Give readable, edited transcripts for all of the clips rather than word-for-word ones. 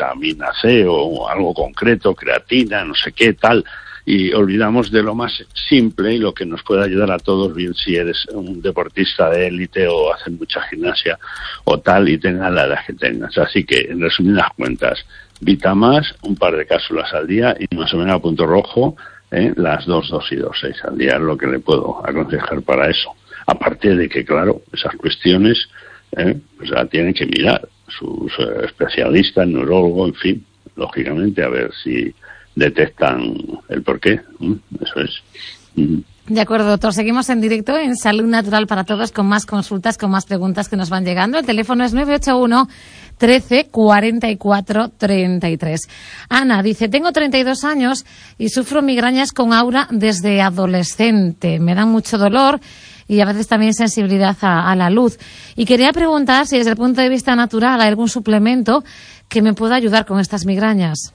vitamina C o algo concreto, creatina, no sé qué, tal, y olvidamos de lo más simple y lo que nos puede ayudar a todos, bien si eres un deportista de élite o haces mucha gimnasia o tal, y tengas la edad que tengas. Así que, en resumidas cuentas, Vitamás, un par de cápsulas al día y más o menos a punto rojo, las 2 y 2, 6 al día es lo que le puedo aconsejar para eso. Aparte de que, claro, esas cuestiones pues la tienen que mirar sus especialistas, neurólogos, en fin, lógicamente, a ver si detectan el porqué. Eso es. De acuerdo, doctor. Seguimos en directo en Salud Natural para Todos con más consultas, con más preguntas que nos van llegando. El teléfono es 981 13 44 33. Ana dice, tengo 32 años y sufro migrañas con aura desde adolescente. Me dan mucho dolor y a veces también sensibilidad a la luz. Y quería preguntar si desde el punto de vista natural hay algún suplemento que me pueda ayudar con estas migrañas.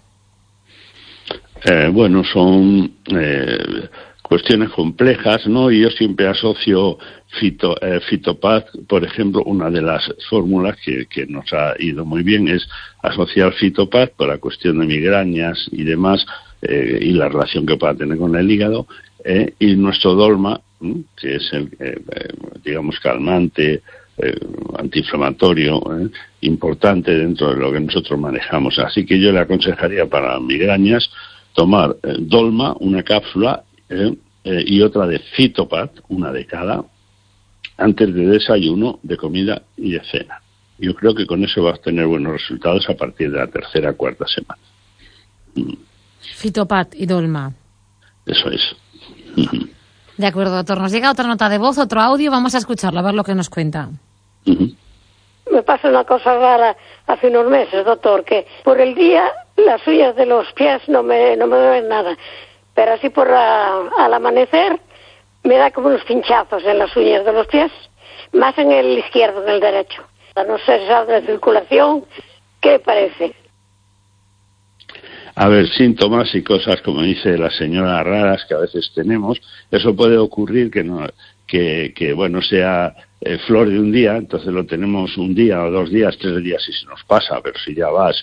Bueno, son cuestiones complejas, ¿no? Y yo siempre asocio Fitopad, por ejemplo, una de las fórmulas que nos ha ido muy bien es asociar Fitopad por la cuestión de migrañas y demás, y la relación que pueda tener con el hígado, y nuestro Dolma, que es el, digamos, calmante, antiinflamatorio, importante dentro de lo que nosotros manejamos. Así que yo le aconsejaría para migrañas tomar Dolma, una cápsula, y otra de Fitopad, una de cada, antes de desayuno, de comida y de cena. Yo creo que con eso vas a tener buenos resultados a partir de la 3ª, 4ª semana. Fitopad y Dolma. Eso es. De acuerdo, doctor. Nos llega otra nota de voz, otro audio. Vamos a escucharlo, a ver lo que nos cuenta. Me pasa una cosa rara hace unos meses, doctor, que por el día las uñas de los pies no me duelen nada, pero así al amanecer me da como unos pinchazos en las uñas de los pies, más en el izquierdo que en el derecho. No sé si es de circulación, ¿qué parece? A ver, síntomas y cosas, como dice la señora, raras que a veces tenemos. Eso puede ocurrir que bueno, sea flor de un día, entonces lo tenemos un día o 2 días, 3 días y se nos pasa, pero si ya vas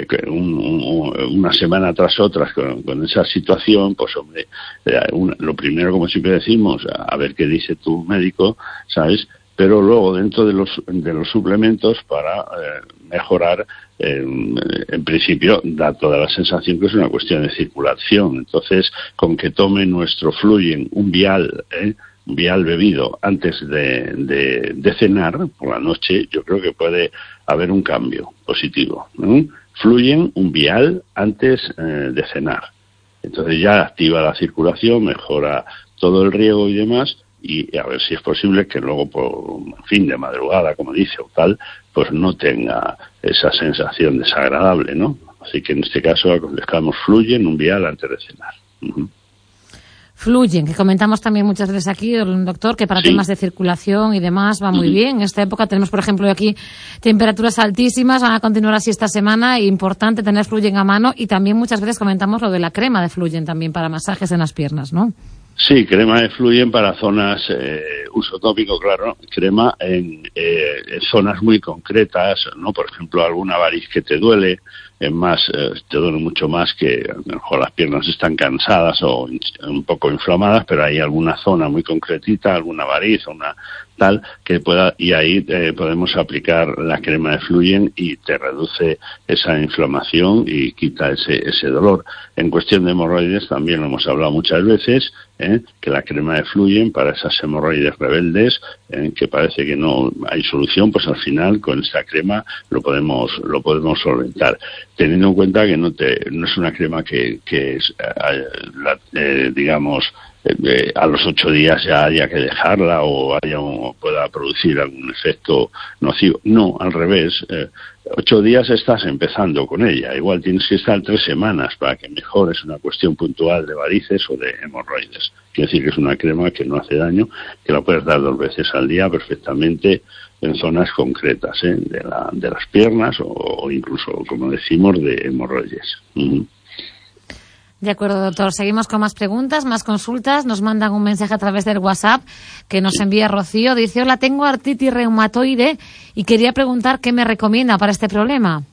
una semana tras otra con esa situación, pues hombre, lo primero, como siempre decimos, a ver qué dice tu médico, ¿sabes? Pero luego dentro de los suplementos para mejorar, en principio da toda la sensación que es una cuestión de circulación. Entonces, con que tome nuestro Fluyen, un vial bebido antes de cenar por la noche, yo creo que puede haber un cambio positivo, ¿no? Fluyen un vial antes de cenar. Entonces ya activa la circulación, mejora todo el riego y demás, y a ver si es posible que luego, por fin de madrugada, como dice, o tal, pues no tenga esa sensación desagradable, ¿no? Así que en este caso aconsejamos Fluyen un vial antes de cenar. Fluyen, que comentamos también muchas veces aquí, doctor, que para temas de circulación y demás va muy bien. En esta época tenemos, por ejemplo, aquí temperaturas altísimas, van a continuar así esta semana, importante tener Fluyen a mano, y también muchas veces comentamos lo de la crema de Fluyen también para masajes en las piernas, ¿no? Sí, crema de Fluyen para zonas, uso tópico, claro, crema en zonas muy concretas, ¿no? Por ejemplo, alguna variz que te duele, te duele mucho más, que a lo mejor las piernas están cansadas o un poco inflamadas, pero hay alguna zona muy concretita, alguna variz, una tal, que pueda, y ahí podemos aplicar la crema de Fluyen y te reduce esa inflamación y quita ese dolor. En cuestión de hemorroides también lo hemos hablado muchas veces, que la crema de Fluyen para esas hemorroides rebeldes, que parece que no hay solución, pues al final con esta crema lo podemos solventar, teniendo en cuenta que no es una crema que es, digamos, a los 8 días ya haya que dejarla o pueda producir algún efecto nocivo. No, al revés. 8 días estás empezando con ella. Igual tienes que estar 3 semanas para que mejores una cuestión puntual de varices o de hemorroides. Quiere decir que es una crema que no hace daño, que la puedes dar 2 veces al día perfectamente en zonas concretas, de las piernas o incluso, como decimos, de hemorroides. De acuerdo, doctor. Seguimos con más preguntas, más consultas. Nos mandan un mensaje a través del WhatsApp que nos envía Rocío. Dice, hola, tengo artritis reumatoide y quería preguntar qué me recomienda para este problema.